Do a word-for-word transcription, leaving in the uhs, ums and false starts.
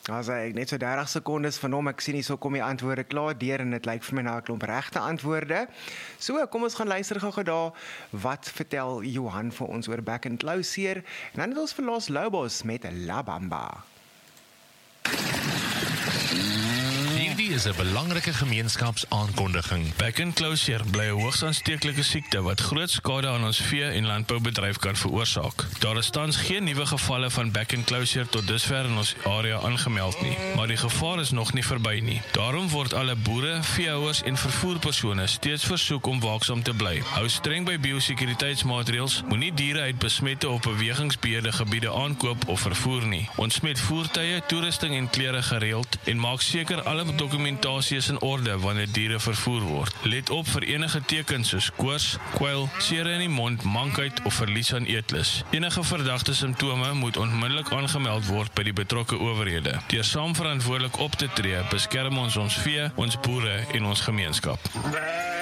As ek net so dertig sekondes van hom, ek sien nie so kom die antwoorde klaar deur en dit lyk vir my na 'n klomp regte antwoorde. So, kom ons gaan luister gou-gou daar. Wat vertel Johan vir ons oor Back and Closer? En dan het ons vir Los Lobos met La Bamba. Hierdie is 'n belangrike gemeenskapsaankondiging. Back and Closer bly 'n hoogs aansteeklike siekte wat groot skade aan ons vee- en landboubedryf kan veroorsaak. Daar is tans geen nuwe gevalle van Back and Closer tot dusver in ons area aangemeld nie, maar die gevaar is nog nie verby nie. Daarom word alle boere, veehouers en vervoerpersone steeds versoek om waaksaam te bly. Hou streng by biosekuriteitsmaatreëls, moenie diere uit besmette of bewegingsbeheerde gebiede aankoop of vervoer nie. Ontsmet voertuie, toerusting en klere gereeld en maak seker alle dokumentasie is in orde wanneer diere vervoer word. Let op vir enige tekens soos koors, kwyl, sere in die mond, mankheid of verlies aan eetlus. Enige verdagte simptome moet onmiddellik aangemeld word by die betrokke owerhede. Deur saam verantwoordelik op te tree, beskerm ons ons vee, ons boere en ons gemeenskap.